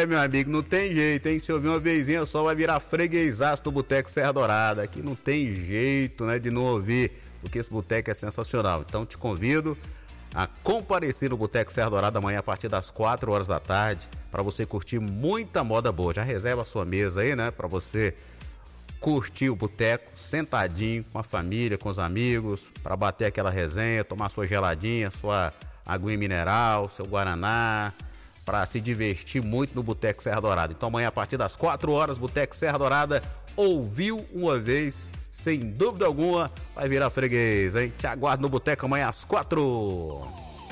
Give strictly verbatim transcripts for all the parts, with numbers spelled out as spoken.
meu amigo, não tem jeito, hein? Se ouvir uma vezinha só vai virar freguesaço do Boteco Serra Dourada. Aqui não tem jeito, né, de não ouvir, porque esse boteco é sensacional. Então te convido a comparecer no Boteco Serra Dourada amanhã a partir das quatro horas da tarde, para você curtir muita moda boa. Já reserva a sua mesa aí, né, para você curtir o boteco sentadinho com a família, com os amigos, para bater aquela resenha, tomar sua geladinha, sua aguinha mineral, seu guaraná, para se divertir muito no Boteco Serra Dourada. Então amanhã a partir das quatro horas, Boteco Serra Dourada, ouviu uma vez, sem dúvida alguma, vai virar freguês, hein? Te aguardo no Boteco amanhã às quatro.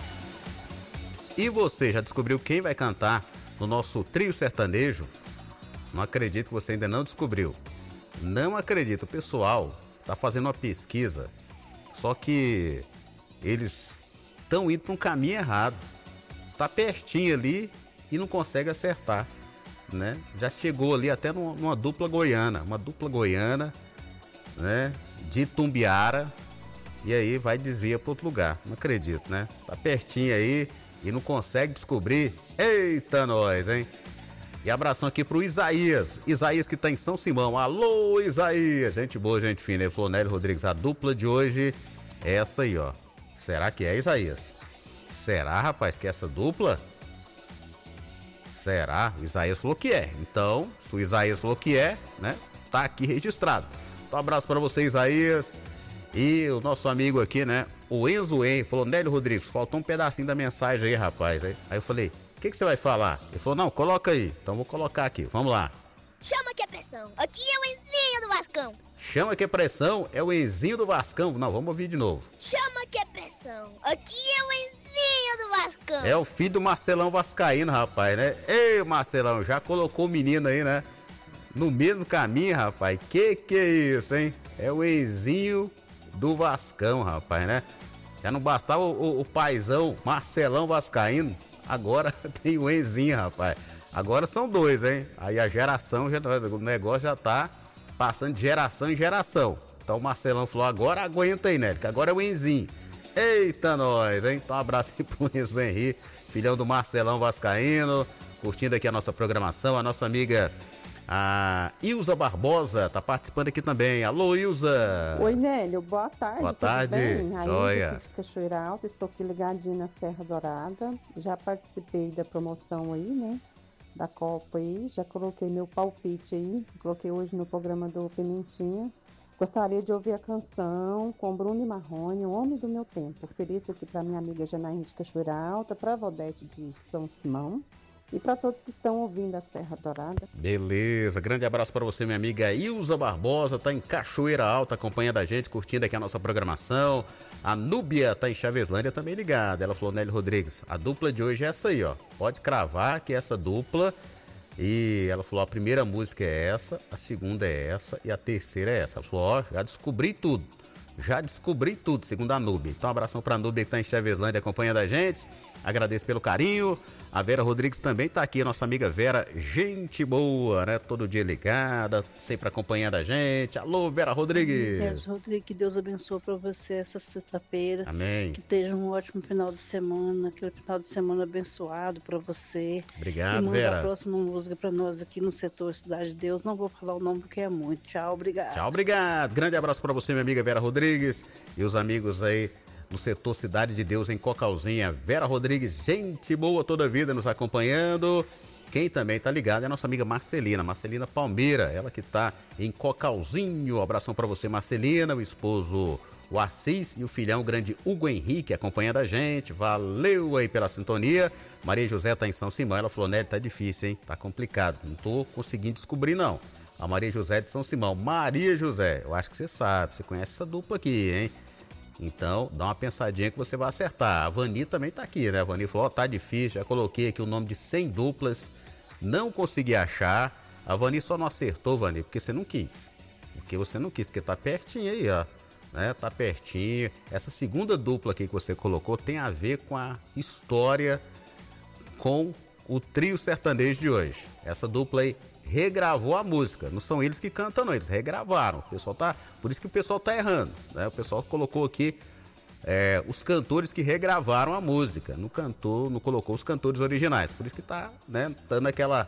E você, já descobriu quem vai cantar no nosso trio sertanejo? Não acredito que você ainda não descobriu. Não acredito, o pessoal tá fazendo uma pesquisa, só que eles estão indo para um caminho errado. Tá pertinho ali e não consegue acertar, né? Já chegou ali até numa, numa dupla goiana, uma dupla goiana, né? De Tumbiara, e aí vai desvia para outro lugar. Não acredito, né? Tá pertinho aí e não consegue descobrir. Eita nós, hein? E abração aqui pro Isaías, Isaías que tá em São Simão. Alô, Isaías, gente boa, gente fina. Ele falou, Nélio Rodrigues, a dupla de hoje é essa aí, ó. Será que é, Isaías? Será, rapaz, que é essa dupla? Será? O Isaías falou que é. Então, se o Isaías falou que é, né, tá aqui registrado. Então, um abraço pra você, Isaías. E o nosso amigo aqui, né, o Enzo En, falou, Nélio Rodrigues, faltou um pedacinho da mensagem aí, rapaz. Aí eu falei, o que, que você vai falar? Ele falou, não, coloca aí. Então vou colocar aqui, vamos lá. Chama que é pressão, aqui é o Enzinho do Vascão. Chama que é pressão, é o Enzinho do Vascão. Não, vamos ouvir de novo. Chama que é pressão, aqui é o Enzinho do Vascão. É o filho do Marcelão Vascaíno, rapaz, né? Ei, Marcelão, já colocou o menino aí, né? No mesmo caminho, rapaz. Que que é isso, hein? É o Enzinho do Vascão, rapaz, né? Já não bastava o, o, o paizão Marcelão Vascaíno. Agora tem o Enzinho, rapaz. Agora são dois, hein? Aí a geração, já, o negócio já tá passando de geração em geração. Então o Marcelão falou, agora aguenta aí, né? Que agora é o Enzinho. Eita nós, hein? Então um abraço aí pro Enzo Henrique, filhão do Marcelão Vascaíno, curtindo aqui a nossa programação. A nossa amiga, a Ilza Barbosa, tá participando aqui também. Alô, Ilza! Oi, Nélio, boa tarde. Boa tarde, bem? joia. Aqui de Cachoeira Alta, estou aqui ligadinha na Serra Dourada. Já participei da promoção aí, né? Da Copa aí, já coloquei meu palpite aí, coloquei hoje no programa do Pimentinha. Gostaria de ouvir a canção com Bruno e Marrone, O Homem do Meu Tempo. Ofereço aqui para minha amiga Janaína de Cachoeira Alta, para a Valdete de São Simão e para todos que estão ouvindo a Serra Dourada. Beleza, grande abraço para você, minha amiga Ilza Barbosa, tá em Cachoeira Alta, acompanhando a gente, curtindo aqui a nossa programação. A Núbia tá em Chaveslândia também ligada. Ela falou, Nélio Rodrigues, a dupla de hoje é essa aí, ó. Pode cravar que é essa dupla. E ela falou, a primeira música é essa, a segunda é essa e a terceira é essa. Ela falou, ó, já descobri tudo. Já descobri tudo, segundo a Núbia. Então um abração pra Núbia que tá em Chaveslândia acompanhando a gente. Agradeço pelo carinho. A Vera Rodrigues também tá aqui, nossa amiga Vera, gente boa, né? Todo dia ligada, sempre acompanhando a gente. Alô, Vera Rodrigues. Deus, Rodrigues, que Deus abençoe pra você essa sexta-feira. Amém. Que esteja um ótimo final de semana, aquele final de semana abençoado pra você. Obrigado, e manda Vera. a próxima música pra nós aqui no setor Cidade de Deus. Não vou falar o nome porque é muito. Tchau, obrigado. Tchau, obrigado. Grande abraço pra você, minha amiga Vera Rodrigues. E os amigos aí no setor Cidade de Deus em Cocalzinha. Vera Rodrigues, gente boa toda a vida nos acompanhando. Quem também tá ligado é a nossa amiga Marcelina, Marcelina Palmeira, ela que tá em Cocalzinho. Um abração pra você, Marcelina, o esposo o Assis e o filhão grande Hugo Henrique acompanhando a gente. Valeu aí pela sintonia. Maria José tá em São Simão, ela falou, Nélio, tá difícil, hein? Tá complicado, não tô conseguindo descobrir não. A Maria José de São Simão. Maria José, eu acho que você sabe, você conhece essa dupla aqui, hein? Então, dá uma pensadinha que você vai acertar. A Vani também tá aqui, né? A Vani falou, ó, oh, tá difícil, já coloquei aqui o nome de cem duplas, não consegui achar. A Vani só não acertou, Vani, porque você não quis. Porque você não quis, porque tá pertinho aí, ó. Né? Tá pertinho. Essa segunda dupla aqui que você colocou tem a ver com a história, com o trio sertanejo de hoje. Essa dupla aí regravou a música, não são eles que cantam não, eles regravaram. O pessoal tá, por isso que o pessoal tá errando, né? O pessoal colocou aqui é, os cantores que regravaram a música, não cantou, não colocou os cantores originais, por isso que tá, né, dando aquela